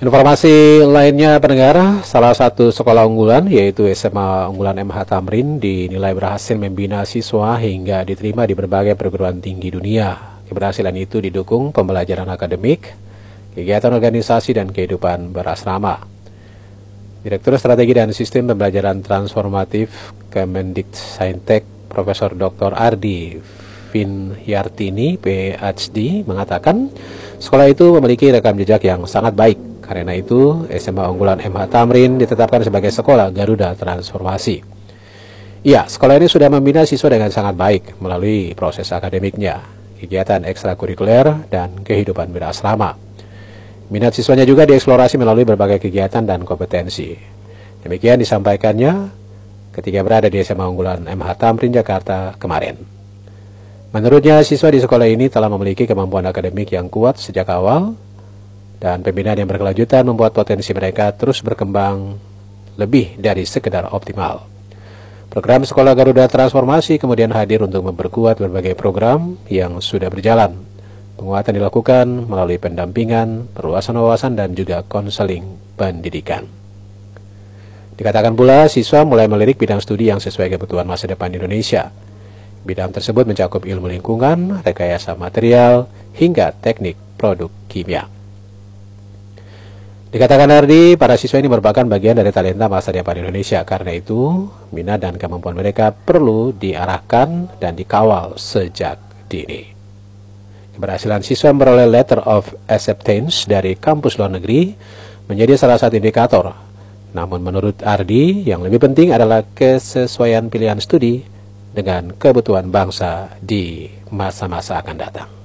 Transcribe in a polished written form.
Informasi lainnya pendengar, salah satu sekolah unggulan yaitu SMA Unggulan MH Tamrin dinilai berhasil membina siswa hingga diterima di berbagai perguruan tinggi dunia. Keberhasilan itu didukung pembelajaran akademik, kegiatan organisasi, dan kehidupan berasrama. Direktur Strategi dan Sistem Pembelajaran Transformatif Kemendiksaintek Profesor Dr. Ardi Vinyartini, PhD, mengatakan sekolah itu memiliki rekam jejak yang sangat baik. Karena itu, SMA Unggulan MH Tamrin ditetapkan sebagai sekolah Garuda Transformasi. Ya, sekolah ini sudah membina siswa dengan sangat baik melalui proses akademiknya, kegiatan ekstrakurikuler, dan kehidupan berasrama. Minat siswanya juga dieksplorasi melalui berbagai kegiatan dan kompetensi. Demikian disampaikannya ketika berada di SMA Unggulan MH Tamrin, Jakarta kemarin. Menurutnya, siswa di sekolah ini telah memiliki kemampuan akademik yang kuat sejak awal, dan pembinaan yang berkelanjutan membuat potensi mereka terus berkembang lebih dari sekedar optimal. Program Sekolah Garuda Transformasi kemudian hadir untuk memperkuat berbagai program yang sudah berjalan. Penguatan dilakukan melalui pendampingan, perluasan wawasan, dan juga konseling pendidikan. Dikatakan pula, siswa mulai melirik bidang studi yang sesuai kebutuhan masa depan Indonesia. Bidang tersebut mencakup ilmu lingkungan, rekayasa material, hingga teknik produk kimia. Dikatakan Ardi, para siswa ini merupakan bagian dari talenta masa depan Indonesia. Karena itu, minat dan kemampuan mereka perlu diarahkan dan dikawal sejak dini. Keberhasilan siswa memperoleh Letter of Acceptance dari kampus luar negeri menjadi salah satu indikator. Namun menurut Ardi, yang lebih penting adalah kesesuaian pilihan studi dengan kebutuhan bangsa di masa-masa akan datang.